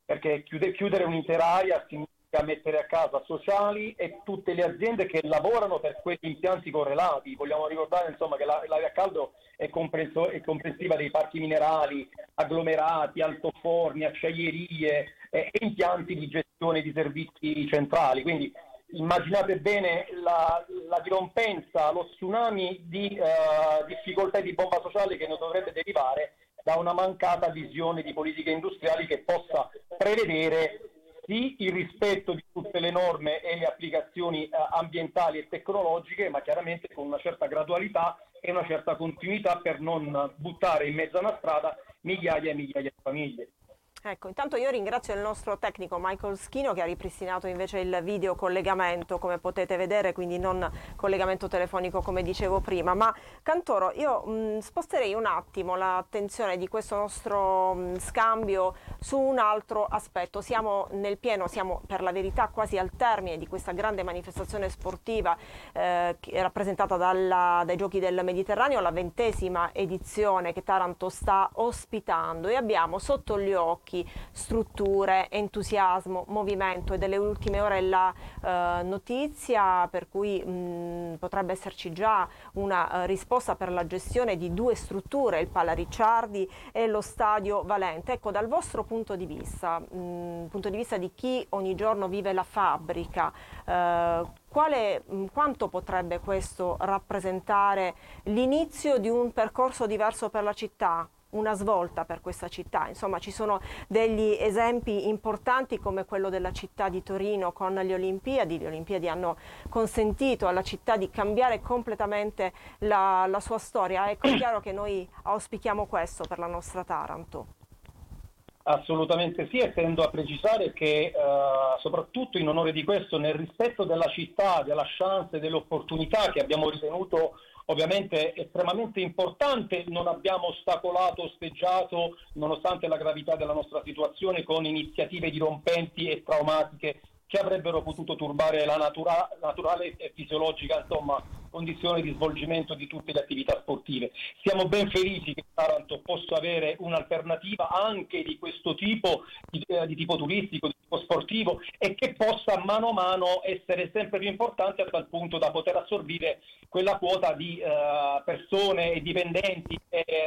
perché chiudere un'intera area significa mettere a casa sociali e tutte le aziende che lavorano per quegli impianti correlati. Vogliamo ricordare insomma che l'area a caldo è comprensiva dei parchi minerali, agglomerati, altoforni, acciaierie e impianti di gestione di servizi centrali. Quindi immaginate bene la dirompenza, lo tsunami di difficoltà e di bomba sociale che ne dovrebbe derivare da una mancata visione di politiche industriali che possa prevedere sì il rispetto di tutte le norme e le applicazioni ambientali e tecnologiche, ma chiaramente con una certa gradualità e una certa continuità per non buttare in mezzo a una strada migliaia e migliaia di famiglie. Ecco, intanto io ringrazio il nostro tecnico Michael Schino che ha ripristinato invece il video collegamento, come potete vedere, quindi non collegamento telefonico come dicevo prima. Ma Cantoro, io sposterei un attimo l'attenzione di questo nostro scambio su un altro aspetto. Siamo nel pieno, siamo per la verità quasi al termine di questa grande manifestazione sportiva rappresentata dai Giochi del Mediterraneo, la 20ª edizione che Taranto sta ospitando, e abbiamo sotto gli occhi strutture, entusiasmo, movimento, e delle ultime ore la notizia per cui potrebbe esserci già una risposta per la gestione di 2 strutture, il Pala Ricciardi e lo Stadio Valente. Ecco, dal vostro punto di vista di chi ogni giorno vive la fabbrica, quanto potrebbe questo rappresentare l'inizio di un percorso diverso per la città? Una svolta per questa città. Insomma, ci sono degli esempi importanti come quello della città di Torino con le Olimpiadi. Le Olimpiadi hanno consentito alla città di cambiare completamente la sua storia. Ecco, è chiaro che noi auspichiamo questo per la nostra Taranto. Assolutamente sì, e tendo a precisare che soprattutto in onore di questo, nel rispetto della città, della chance e delle opportunità che abbiamo ritenuto ovviamente estremamente importante, non abbiamo ostacolato, osteggiato, nonostante la gravità della nostra situazione, con iniziative dirompenti e traumatiche che avrebbero potuto turbare la naturale e fisiologica, insomma, condizione di svolgimento di tutte le attività sportive. Siamo ben felici che Taranto possa avere un'alternativa anche di questo tipo, di tipo turistico, di tipo sportivo, e che possa mano a mano essere sempre più importante a tal punto da poter assorbire quella quota di persone e dipendenti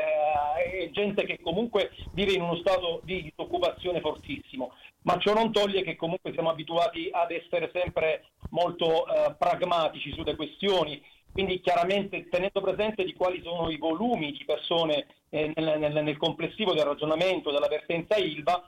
e gente che comunque vive in uno stato di disoccupazione fortissimo. Ma ciò non toglie che comunque siamo abituati ad essere sempre molto pragmatici sulle questioni, quindi chiaramente tenendo presente di quali sono i volumi di persone nel complessivo del ragionamento della vertenza Ilva,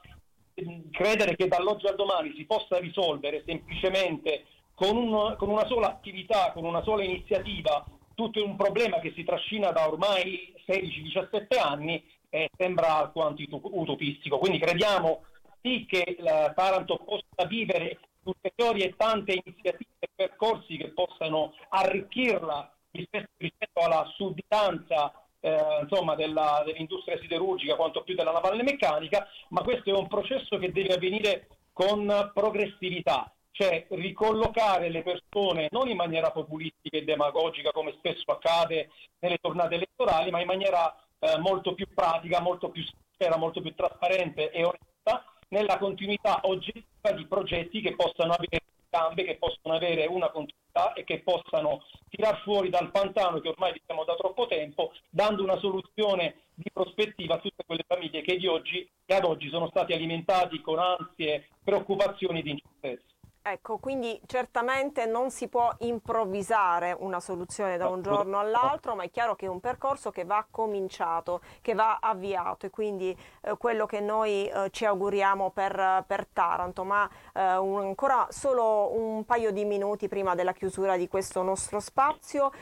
credere che dall'oggi al domani si possa risolvere semplicemente con una sola attività, con una sola iniziativa, tutto un problema che si trascina da ormai 16-17 anni, sembra alquanto utopistico. Quindi crediamo sì che la Taranto possa vivere ulteriori e tante iniziative e percorsi che possano arricchirla rispetto alla sudditanza insomma dell'industria siderurgica quanto più della navale meccanica, ma questo è un processo che deve avvenire con progressività, cioè ricollocare le persone non in maniera populistica e demagogica come spesso accade nelle tornate elettorali, ma in maniera molto più pratica, molto più sincera, molto più trasparente e onesta, nella continuità oggettiva di progetti che possano avere gambe, che possono avere una continuità e che possano tirar fuori dal pantano che ormai viviamo da troppo tempo, dando una soluzione di prospettiva a tutte quelle famiglie che ad oggi sono stati alimentati con ansie, preoccupazioni ed incertezze. Ecco, quindi certamente non si può improvvisare una soluzione da un giorno all'altro, ma è chiaro che è un percorso che va cominciato, che va avviato, e quindi quello che noi ci auguriamo per Taranto. Ma ancora solo un paio di minuti prima della chiusura di questo nostro spazio,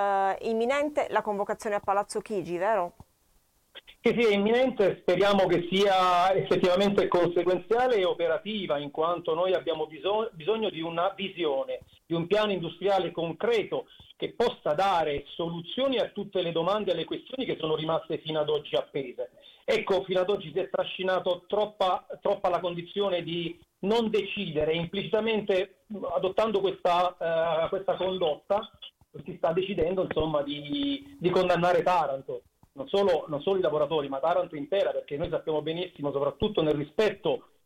imminente la convocazione a Palazzo Chigi, vero? Che sia imminente, speriamo che sia effettivamente conseguenziale e operativa, in quanto noi abbiamo bisogno di una visione, di un piano industriale concreto che possa dare soluzioni a tutte le domande e alle questioni che sono rimaste fino ad oggi appese. Ecco, fino ad oggi si è trascinato troppa la condizione di non decidere, implicitamente adottando questa condotta si sta decidendo insomma di condannare Taranto. Non solo i lavoratori, ma Taranto intera, perché noi sappiamo benissimo, soprattutto nel rispetto